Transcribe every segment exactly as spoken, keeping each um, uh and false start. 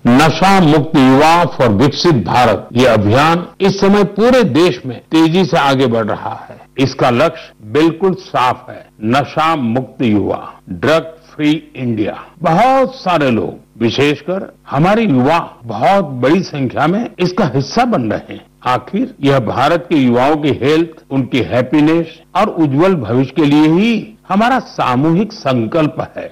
नशा मुक्त युवा फॉर विकसित भारत ये अभियान इस समय पूरे देश में तेजी से आगे बढ़ रहा है। इसका लक्ष्य बिल्कुल साफ है, नशा मुक्त युवा, ड्रग फ्री इंडिया। बहुत सारे लोग, विशेषकर हमारे युवा बहुत बड़ी संख्या में इसका हिस्सा बन रहे हैं। आखिर यह भारत के युवाओं की हेल्थ, उनकी हैप्पीनेस और उज्जवल भविष्य के लिए ही हमारा सामूहिक संकल्प है।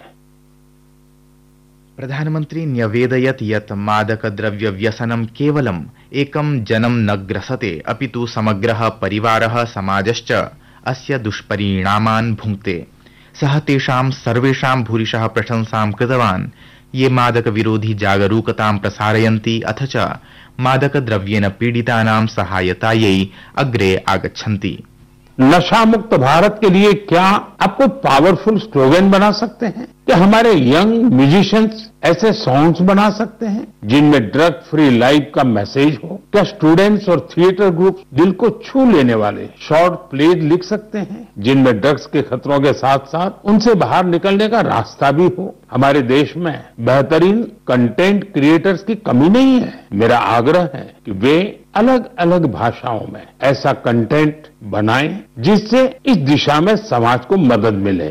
प्रधानमंत्री न्यवेदयत् यत् मादकद्रव्य व्यसनं केवलम् एकं जनं न ग्रसते अपितु समग्रः परिवारः समाजश्च अस्य दुष्परिणामान् भुङ्क्ते। सः तेषां सर्वेषां भूरिशः प्रशंसां कृतवान् ये मादक विरोधी जागरूकतां प्रसारयन्ति अथ च मादकद्रव्येन पीडितानां सहायतायै अग्रे आगच्छन्ति। नशा मुक्त भारत के लिए क्या आप कोई पावरफुल स्लोगन बना सकते हैं? क्या हमारे यंग म्यूजिशियंस ऐसे सॉन्ग्स बना सकते हैं जिनमें ड्रग फ्री लाइफ का मैसेज हो? क्या स्टूडेंट्स और थिएटर ग्रुप दिल को छू लेने वाले शॉर्ट प्लेज लिख सकते हैं जिनमें ड्रग्स के खतरों के साथ साथ उनसे बाहर निकलने का रास्ता भी हो? हमारे देश में बेहतरीन कंटेंट क्रिएटर्स की कमी नहीं है। मेरा आग्रह है कि वे अलग अलग भाषाओं में ऐसा कंटेंट बनाएं जिससे इस दिशा में समाज को मदद मिले।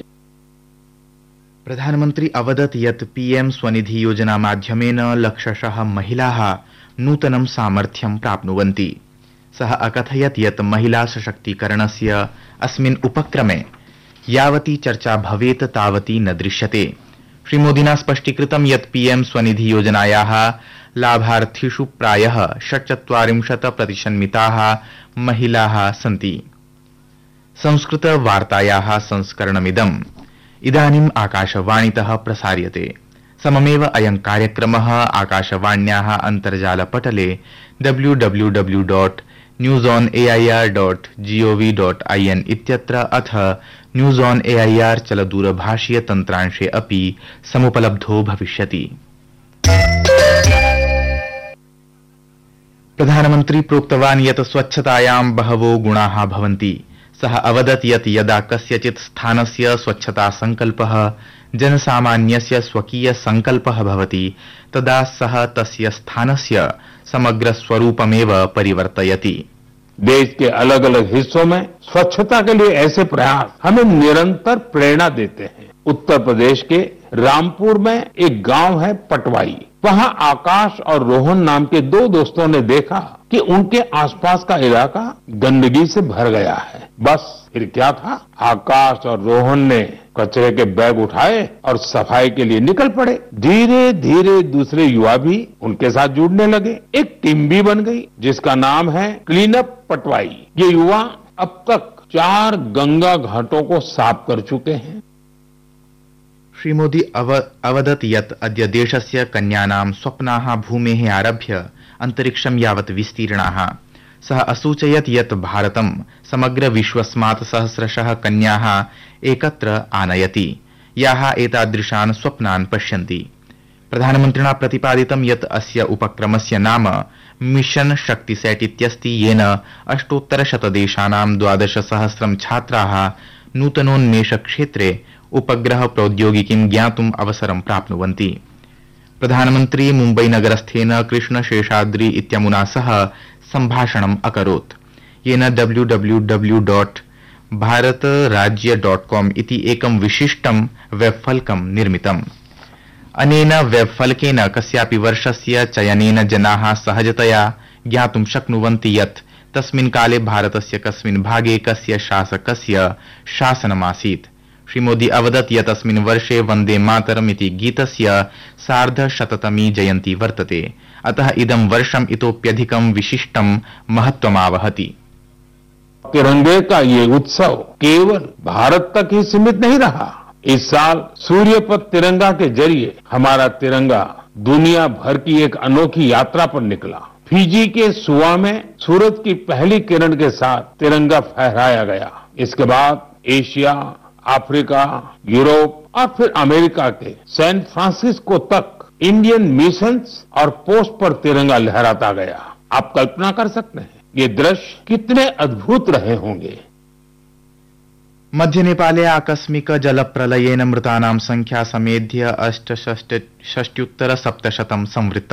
प्रधानमंत्री अवदत् यत् पीएम स्वनिधि योजना माध्यमेन लक्षशः महिलाः नूतनं सामर्थ्यं प्राप्नुवन्ति। सः अकथयत् यत् महिला सशक्तीकरणस्य अस्मिन् उपक्रमे यावती चर्चा भवेत् तावती न दृश्यते। श्रीमोदिना स्पष्टीकृतं यत् पीएम स्वनिधि योजनायाः लाभार्थिषु प्रायः षट्चत्वारिंशत् प्रतिशन्मिताः महिलाः सन्ति। संस्कृत वार्तायाः संस्करणमिदम् इदानीम् आकाशवाणीतः प्रसार्यते। सममेव अयं कार्यक्रमः आकाशवाण्याः अन्तर्जालपटले W W W dot news on AIR dot gov dot IN इत्यत्र अथ न्यूज ऑन एआईआर चलदूरभाषीय तन्त्रांशे अपि समुपलब्धो भविष्यति। प्रधानमन्त्री प्रोक्तवान् यत् स्वच्छतायां बहवो गुणाः भवन्ति। सः अवदत् यत् यदा कस्यचित् स्थानस्य स्वच्छता संकल्पः जनसामान्यस्य स्वकीय संकल्पः भवति तदा सः तस्य स्थानस्य समग्र स्वरूपमेव परिवर्तयति। देश के अलग अलग हिस्सों में स्वच्छता के लिए ऐसे प्रयास हमें निरंतर प्रेरणा देते हैं। उत्तर प्रदेश के रामपुर में एक गांव है पटवाई। वहां आकाश और रोहन नाम के दो दोस्तों ने देखा कि उनके आसपास का इलाका गंदगी से भर गया है। बस फिर क्या था, आकाश और रोहन ने कचरे के बैग उठाए और सफाई के लिए निकल पड़े। धीरे धीरे दूसरे युवा भी उनके साथ जुड़ने लगे। एक टीम भी बन गई जिसका नाम है क्लीन अप पटवाई। ये युवा अब तक चार गंगा घाटों को साफ कर चुके हैं। श्रीमोदी अव, अवदत् यत् अद्य देशस्य कन्यानां स्वप्नाः भूमेः आरभ्य अन्तरिक्षं यावत् विस्तीर्णाः। सः असूचयत् यत् भारतं समग्र विश्वस्मात् सहस्रशः कन्याः एकत्र आनयति याः एतादृशान् स्वप्नान् पश्यन्ति। प्रधानमन्त्रिणा प्रतिपादितं यत् अस्य उपक्रमस्य नाम मिशन शक्तिसेट् इत्यस्ति, येन अष्टोत्तरशतदेशानां द्वादशसहस्रं छात्राः नूतनोन्मेष क्षेत्रे उपग्रह प्रौद्योगिकीं ज्ञातुम् अवसरं प्राप्नुवन्ति। प्रधानमन्त्री मुम्बई नगरस्थेन कृष्ण शेषाद्रि इत्यमुना सह सम्भाषणम् अकरोत्, येन W W W dot Bharat राज्य डॉट कॉम इति एकं विशिष्टं वेबफलकं निर्मितम्। अनेन वेबफलकेन कस्यापि वर्षस्य चयनेन जनाः सहजतया ज्ञातुं शक्नुवन्ति यत् तस्मिन् काले भारतस्य कस्मिन् भागे कस्य शासकस्य शासनमासीत्। श्रीमोदी अवदत् यत् अस्मिन् वर्षे वन्दे मातरम् इति गीतस्य सार्धशततमी जयन्ती वर्तते, अतः इदं वर्षम् इतोप्यधिकं विशिष्टं महत्वमावहति। तिरंगे का ये उत्सव केवल भारत तक ही सीमित नहीं रहा। इस साल सूर्य पर तिरंगा के जरिए हमारा तिरंगा दुनिया भर की एक अनोखी यात्रा पर निकला। फिजी के सुआ में सूरज की पहली किरण के साथ तिरंगा फहराया गया। इसके बाद एशिया, अफ्रीका, यूरोप और फिर अमेरिका के सैन फ्रांसिस्को तक इंडियन मिशंस और पोस्ट पर तिरंगा लहराता गया। आप कल्पना कर सकते हैं ये दृश्य कितने अद्भुत रहे होंगे। मध्य नेपाले आकस्मिक जलप्रलयेन मृतानां संख्या समेध्य अष्टषष्ट्युत्तर सप्तशतं संवृत्ता।